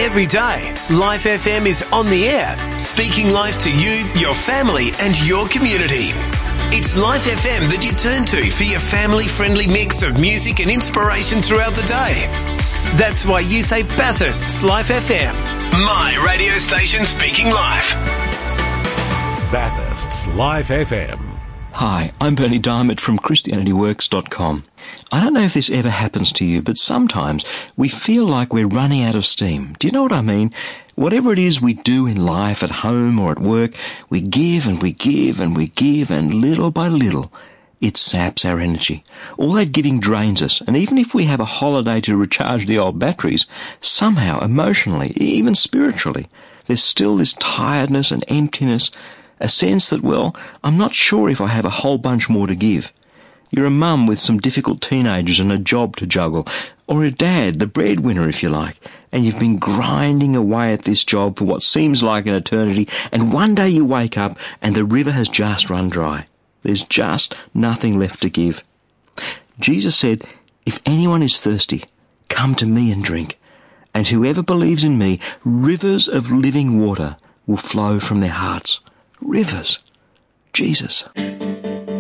Every day, Life FM is on the air, speaking life to you, your family and your community. It's Life FM that you turn to for your family-friendly mix of music and inspiration throughout the day. That's why you say Bathurst's Life FM, my radio station speaking life. Bathurst's Life FM. Hi, I'm Bernie Diamond from ChristianityWorks.com. I don't know if this ever happens to you, but sometimes we feel like we're running out of steam. Do you know what I mean? Whatever it is we do in life, at home or at work, we give and we give and we give, and little by little, it saps our energy. All that giving drains us, and even if we have a holiday to recharge the old batteries, somehow, emotionally, even spiritually, there's still this tiredness and emptiness, a sense that, well, I'm not sure if I have a whole bunch more to give. You're a mum with some difficult teenagers and a job to juggle, or a dad, the breadwinner if you like, and you've been grinding away at this job for what seems like an eternity, and one day you wake up and the river has just run dry. There's just nothing left to give. Jesus said, "If anyone is thirsty, come to me and drink, and whoever believes in me, rivers of living water will flow from their hearts." Rivers. Jesus.